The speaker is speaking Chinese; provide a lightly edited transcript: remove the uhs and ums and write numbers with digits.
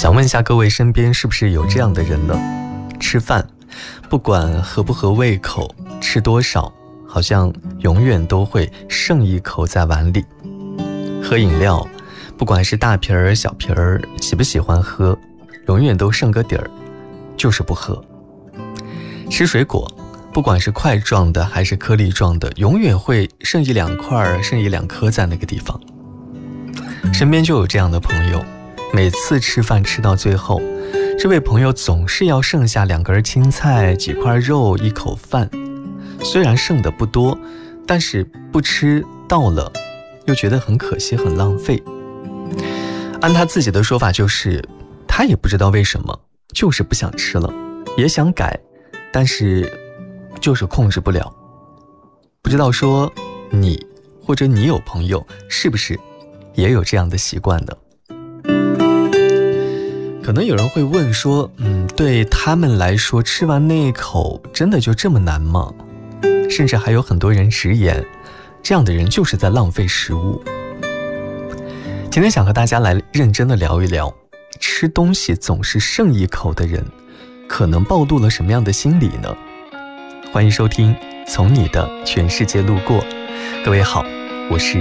想问一下各位身边是不是有这样的人呢？吃饭不管合不合胃口，吃多少好像永远都会剩一口在碗里。喝饮料不管是大瓶儿小瓶儿，喜不喜欢喝，永远都剩个底儿，就是不喝。吃水果不管是块状的还是颗粒状的，永远会剩一两块剩一两颗在那个地方。身边就有这样的朋友，每次吃饭吃到最后，这位朋友总是要剩下2根青菜、几块肉、1口饭。虽然剩的不多，但是不吃到了又觉得很可惜很浪费。按他自己的说法，就是他也不知道为什么，就是不想吃了，也想改，但是就是控制不了。不知道说你或者你有朋友是不是也有这样的习惯呢？可能有人会问说，对他们来说吃完那一口真的就这么难吗？甚至还有很多人直言，这样的人就是在浪费食物。今天想和大家来认真的聊一聊，吃东西总是剩一口的人可能暴露了什么样的心理呢？欢迎收听从你的全世界路过。各位好，我是